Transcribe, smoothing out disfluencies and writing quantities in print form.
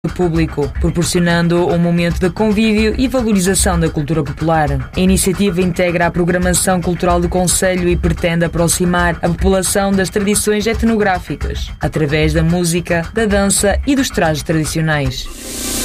do público, proporcionando um momento de convívio e valorização da cultura popular. A iniciativa integra a programação cultural do concelho e pretende aproximar a população das tradições etnográficas, através da música, da dança e dos trajes tradicionais.